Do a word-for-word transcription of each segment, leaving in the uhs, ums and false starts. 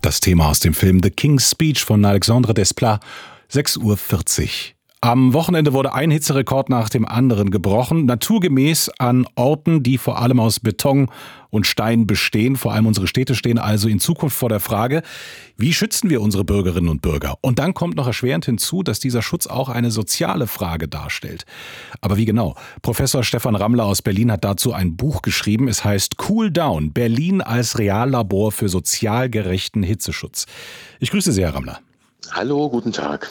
Das Thema aus dem Film The King's Speech von Alexandre Desplat, sechs Uhr vierzig. Am Wochenende wurde ein Hitzerekord nach dem anderen gebrochen, naturgemäß an Orten, die vor allem aus Beton und Stein bestehen. Vor allem unsere Städte stehen also in Zukunft vor der Frage, wie schützen wir unsere Bürgerinnen und Bürger? Und dann kommt noch erschwerend hinzu, dass dieser Schutz auch eine soziale Frage darstellt. Aber wie genau? Professor Stefan Rammler aus Berlin hat dazu ein Buch geschrieben. Es heißt Cool Down, Berlin als Reallabor für sozial gerechten Hitzeschutz. Ich grüße Sie, Herr Rammler. Hallo, guten Tag.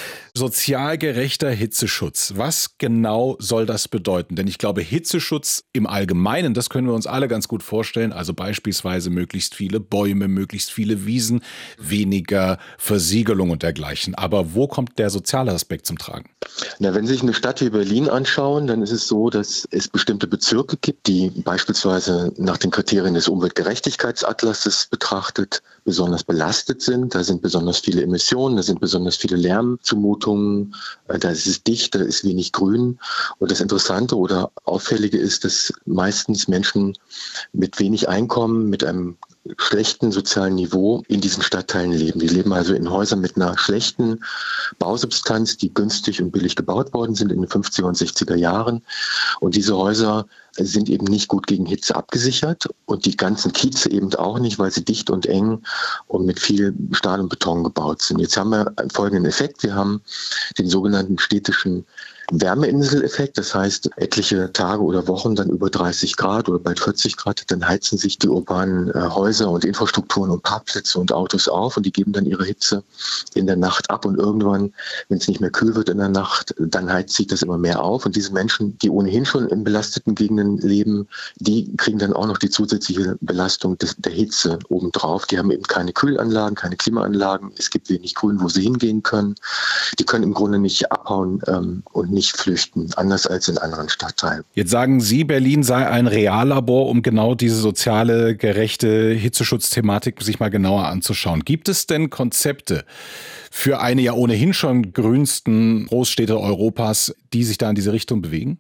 Sozial gerechter Hitzeschutz. Was genau soll das bedeuten? Denn ich glaube, Hitzeschutz im Allgemeinen, das können wir uns alle ganz gut vorstellen. Also beispielsweise möglichst viele Bäume, möglichst viele Wiesen, weniger Versiegelung und dergleichen. Aber wo kommt der soziale Aspekt zum Tragen? Na, wenn Sie sich eine Stadt wie Berlin anschauen, dann ist es so, dass es bestimmte Bezirke gibt, die beispielsweise nach den Kriterien des Umweltgerechtigkeitsatlases betrachtet besonders belastet sind. Da sind besonders viele Emissionen, da sind besonders viele Lärmzumutungen, da ist es dicht, da ist wenig Grün. Und das Interessante oder Auffällige ist, dass meistens Menschen mit wenig Einkommen, mit einem schlechten sozialen Niveau in diesen Stadtteilen leben. Die leben also in Häusern mit einer schlechten Bausubstanz, die günstig und billig gebaut worden sind in den fünfziger und sechziger Jahren. Und diese Häuser sind eben nicht gut gegen Hitze abgesichert und die ganzen Kieze eben auch nicht, weil sie dicht und eng und mit viel Stahl und Beton gebaut sind. Jetzt haben wir einen folgenden Effekt. Wir haben den sogenannten städtischen Wärmeinseleffekt, das heißt etliche Tage oder Wochen dann über dreißig Grad oder bald vierzig Grad, dann heizen sich die urbanen äh, Häuser und Infrastrukturen und Parkplätze und Autos auf und die geben dann ihre Hitze in der Nacht ab und irgendwann, wenn es nicht mehr kühl wird in der Nacht, dann heizt sich das immer mehr auf und diese Menschen, die ohnehin schon in belasteten Gegenden leben, die kriegen dann auch noch die zusätzliche Belastung des, der Hitze obendrauf. Die haben eben keine Kühlanlagen, keine Klimaanlagen, es gibt wenig Grün, wo sie hingehen können. Die können im Grunde nicht abhauen ähm, und nicht flüchten, anders als in anderen Stadtteilen. Jetzt sagen Sie, Berlin sei ein Reallabor, um genau diese soziale, gerechte Hitzeschutzthematik sich mal genauer anzuschauen. Gibt es denn Konzepte für eine ja ohnehin schon grünsten Großstädte Europas, die sich da in diese Richtung bewegen?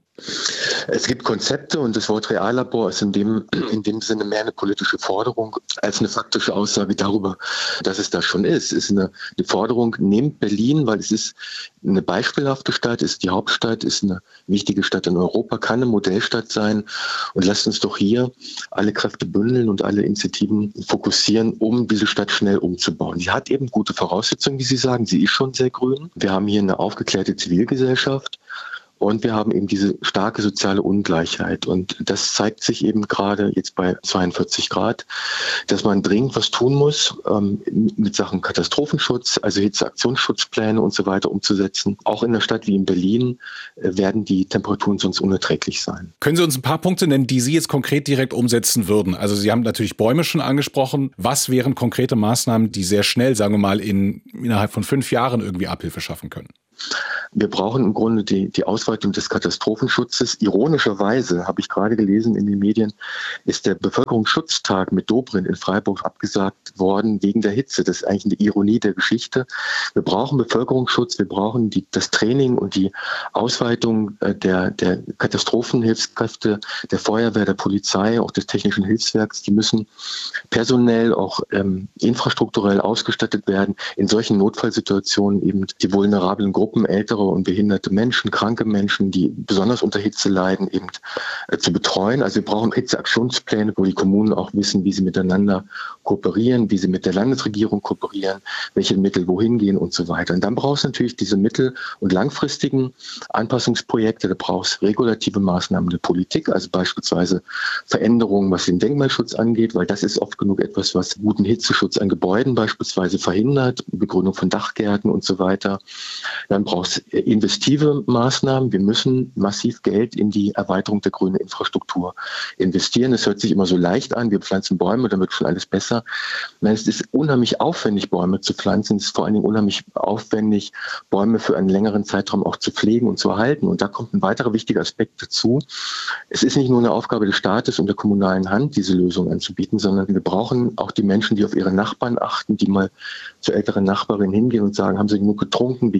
Es gibt Konzepte und das Wort Reallabor ist in dem, in dem Sinne mehr eine politische Forderung als eine faktische Aussage darüber, dass es das schon ist. Es ist eine, eine Forderung, nehmt Berlin, weil es ist eine beispielhafte Stadt, ist die Hauptstadt, ist eine wichtige Stadt in Europa, kann eine Modellstadt sein und lasst uns doch hier alle Kräfte bündeln und alle Initiativen fokussieren, um diese Stadt schnell umzubauen. Sie hat eben gute Voraussetzungen, wie Sie sagen, sie ist schon sehr grün. Wir haben hier eine aufgeklärte Zivilgesellschaft. Und wir haben eben diese starke soziale Ungleichheit. Und das zeigt sich eben gerade jetzt bei zweiundvierzig Grad, dass man dringend was tun muss, ähm, mit Sachen Katastrophenschutz, also Hitzeaktionsschutzpläne und so weiter umzusetzen. Auch in einer Stadt wie in Berlin äh, werden die Temperaturen sonst unerträglich sein. Können Sie uns ein paar Punkte nennen, die Sie jetzt konkret direkt umsetzen würden? Also Sie haben natürlich Bäume schon angesprochen. Was wären konkrete Maßnahmen, die sehr schnell, sagen wir mal, in, innerhalb von fünf Jahren irgendwie Abhilfe schaffen können? Wir brauchen im Grunde die, die Ausweitung des Katastrophenschutzes. Ironischerweise, habe ich gerade gelesen in den Medien, ist der Bevölkerungsschutztag mit Dobrindt in Freiburg abgesagt worden wegen der Hitze. Das ist eigentlich eine Ironie der Geschichte. Wir brauchen Bevölkerungsschutz, wir brauchen die, das Training und die Ausweitung der, der Katastrophenhilfskräfte, der Feuerwehr, der Polizei, auch des Technischen Hilfswerks. Die müssen personell, auch ähm, infrastrukturell ausgestattet werden, in solchen Notfallsituationen eben die vulnerablen Gruppen, ältere und behinderte Menschen, kranke Menschen, die besonders unter Hitze leiden, eben äh, zu betreuen. Also wir brauchen Hitzeaktionspläne, wo die Kommunen auch wissen, wie sie miteinander kooperieren, wie sie mit der Landesregierung kooperieren, welche Mittel wohin gehen und so weiter. Und dann brauchst du natürlich diese mittel- und langfristigen Anpassungsprojekte, da brauchst du regulative Maßnahmen der Politik, also beispielsweise Veränderungen, was den Denkmalschutz angeht, weil das ist oft genug etwas, was guten Hitzeschutz an Gebäuden beispielsweise verhindert, Begrünung von Dachgärten und so weiter. Dann brauchst du investive Maßnahmen. Wir müssen massiv Geld in die Erweiterung der grünen Infrastruktur investieren. Es hört sich immer so leicht an, wir pflanzen Bäume, dann wird schon alles besser. Nein, es ist unheimlich aufwendig, Bäume zu pflanzen. Es ist vor allen Dingen unheimlich aufwendig, Bäume für einen längeren Zeitraum auch zu pflegen und zu erhalten. Und da kommt ein weiterer wichtiger Aspekt dazu. Es ist nicht nur eine Aufgabe des Staates und der kommunalen Hand, diese Lösung anzubieten, sondern wir brauchen auch die Menschen, die auf ihre Nachbarn achten, die mal zur älteren Nachbarin hingehen und sagen, haben sie genug getrunken, wie geht's ihnen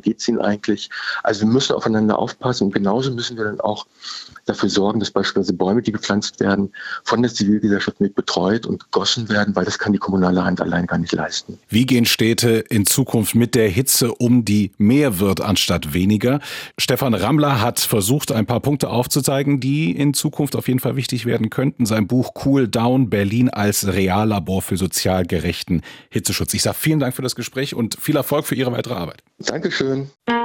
eigentlich. Also wir müssen aufeinander aufpassen und genauso müssen wir dann auch dafür sorgen, dass beispielsweise Bäume, die gepflanzt werden, von der Zivilgesellschaft mit betreut und gegossen werden, weil das kann die kommunale Hand allein gar nicht leisten. Wie gehen Städte in Zukunft mit der Hitze um, die mehr wird anstatt weniger? Stefan Rammler hat versucht, ein paar Punkte aufzuzeigen, die in Zukunft auf jeden Fall wichtig werden könnten. Sein Buch Cool Down, Berlin als Reallabor für sozial gerechten Hitzeschutz. Ich sage vielen Dank für das Gespräch und viel Erfolg für Ihre weitere Arbeit. Dankeschön.